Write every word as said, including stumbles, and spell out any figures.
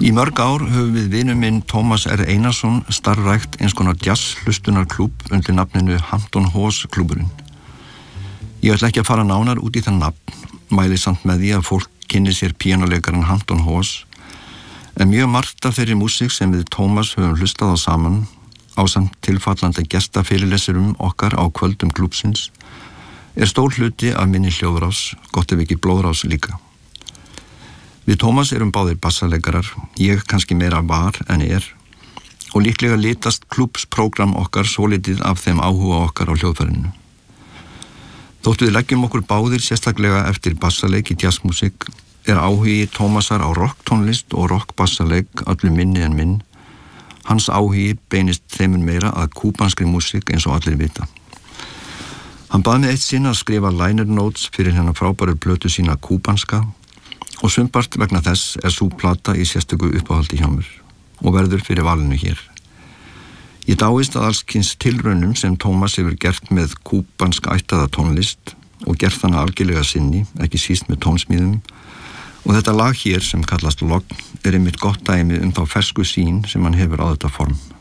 Í mörg ár höfum við vinur minn Tómas R. Einarsson starfrækt eins konar jazz hlustunarklúbb undir nafninu Hampton Hawes klúburinn. Ég ætla ekki að fara nánar út í það nafn, mæli samt með því að fólk kynni sér píanóleikaran Hampton Hawes, en mjög margt af þeirri músík sem við Tómas höfum hlustað á saman, á samt tilfallandi gestafyrirlesurum okkar á kvöldum klúbbsins, er stór hluti af minni hljóðrás, gott ef ekki blóðrás líka. Við Tómas erum báðir bassaleikarar, ég kannski meira var en er, og líklega litast klúbbsprógram okkar svolítið af þeim áhuga okkar á hljóðfærinu. Þótt við leggjum okkur báðir sérstaklega eftir bassaleik í jazzmusik, er áhugi Tómasar á rocktónlist og rockbassaleik öllu minni en minn. Hans áhugi beinist þeimun meira að kúbanskri músík eins og allir vita. Hann bað mig eitt sinn að skrifa liner notes fyrir hennar frábæru plötu sína kúbanska, og sumpart vegna þess er sú plata í sérstöku uppáhaldi hjá mér og verður fyrir valinu hér. Ég dáist að alls kyns tilraunum sem Tómas hefur gert með kúbansk ættaða tónlist og gert hana algjörlega sinni, ekki síst með tónsmíðum, og þetta lag hér sem kallast Logn er einmitt gott dæmi um þá fersku sýn sem hann hefur á þetta form.